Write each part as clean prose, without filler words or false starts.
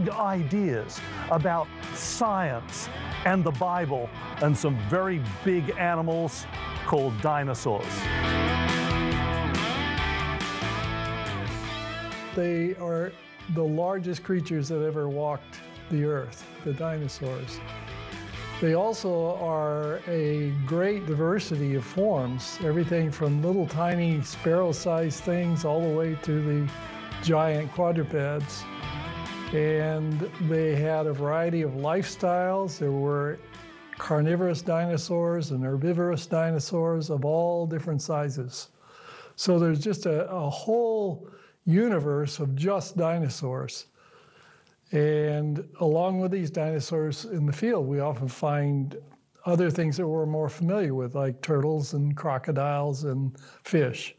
big ideas about science and the Bible and some very big animals called dinosaurs. They are the largest creatures that ever walked the earth, the dinosaurs. They also are a great diversity of forms, everything from little tiny sparrow-sized things all the way to the giant quadrupeds. And they had a variety of lifestyles. There were carnivorous dinosaurs and herbivorous dinosaurs of all different sizes. So there's just a whole universe of just dinosaurs. And along with these dinosaurs in the field, we often find other things that we're more familiar with, like turtles and crocodiles and fish.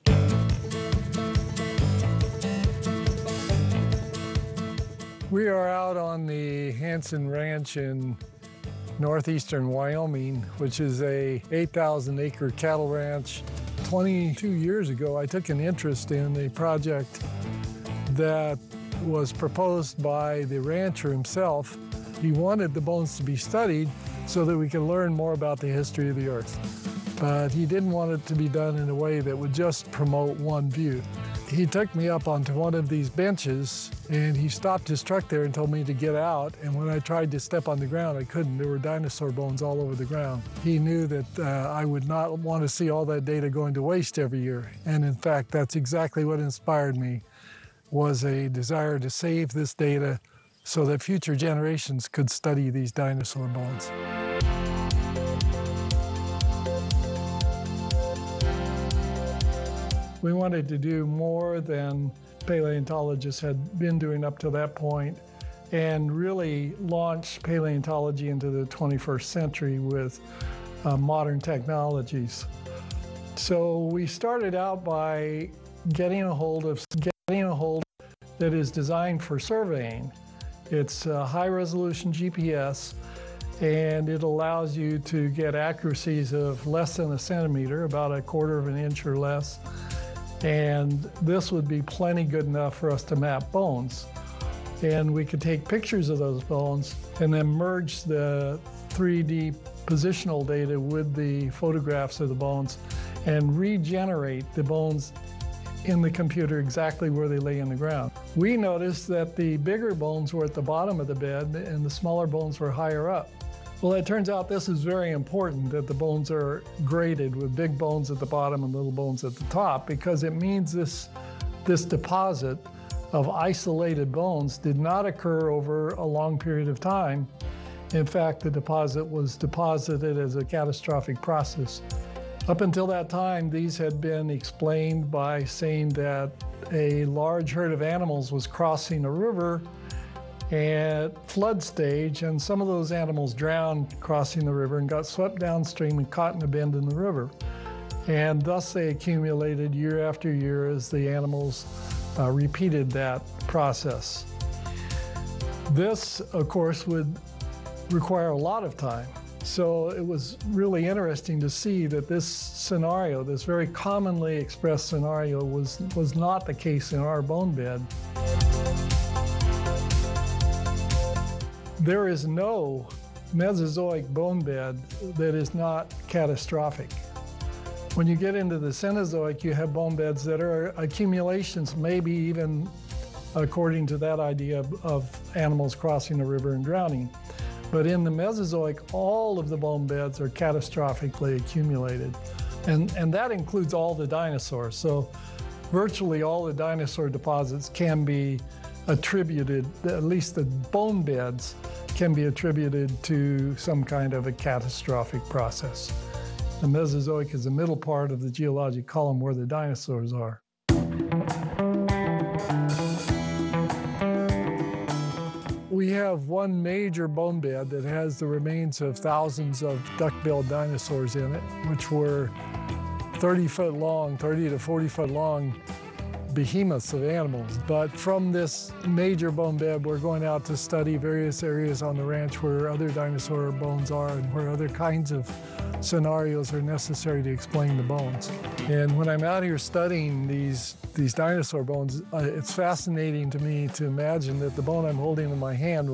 We are out on the Hanson Ranch in northeastern Wyoming, which is a 8,000-acre cattle ranch. 22 years ago, I took an interest in a project that was proposed by the rancher himself. He wanted the bones to be studied so that we could learn more about the history of the earth. But he didn't want it to be done in a way that would just promote one view. He took me up onto one of these benches and he stopped his truck there and told me to get out. And when I tried to step on the ground, I couldn't. There were dinosaur bones all over the ground. He knew that I would not want to see all that data going to waste every year. And in fact, that's exactly what inspired me, was a desire to save this data so that future generations could study these dinosaur bones. We wanted to do more than paleontologists had been doing up to that point and really launch paleontology into the 21st century with modern technologies. So we started out by getting a hold that is designed for surveying. It's high-resolution GPS, and it allows you to get accuracies of less than a centimeter, about 1/4 of an inch or less. And this would be plenty good enough for us to map bones. And we could take pictures of those bones and then merge the 3D positional data with the photographs of the bones and regenerate the bones in the computer exactly where they lay in the ground. We noticed that the bigger bones were at the bottom of the bed and the smaller bones were higher up. Well, it turns out this is very important, that the bones are graded with big bones at the bottom and little bones at the top, because it means this deposit of isolated bones did not occur over a long period of time. In fact, the deposit was deposited as a catastrophic process. Up until that time, these had been explained by saying that a large herd of animals was crossing a river at flood stage, and some of those animals drowned crossing the river and got swept downstream and caught in a bend in the river. And thus they accumulated year after year as the animals repeated that process. This, of course, would require a lot of time. So it was really interesting to see that this scenario, this very commonly expressed scenario, was not the case in our bone bed. There is no Mesozoic bone bed that is not catastrophic. When you get into the Cenozoic, you have bone beds that are accumulations, maybe even according to that idea of animals crossing a river and drowning. But in the Mesozoic, all of the bone beds are catastrophically accumulated. And that includes all the dinosaurs. So virtually all the dinosaur deposits can be attributed, at least the bone beds, can be attributed to some kind of a catastrophic process. The Mesozoic is the middle part of the geologic column where the dinosaurs are. We have one major bone bed that has the remains of thousands of duck-billed dinosaurs in it, which were 30 to 40 foot long behemoths of animals. But from this major bone bed, we're going out to study various areas on the ranch where other dinosaur bones are and where other kinds of scenarios are necessary to explain the bones. And when I'm out here studying these dinosaur bones, it's fascinating to me to imagine that the bone I'm holding in my hand